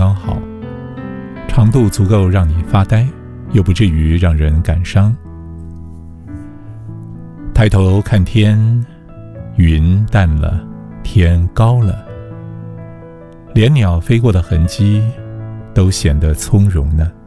刚好，长度足够让你发呆，又不至于让人感伤。抬头看天，云淡了，天高了，连鸟飞过的痕迹都显得从容呢。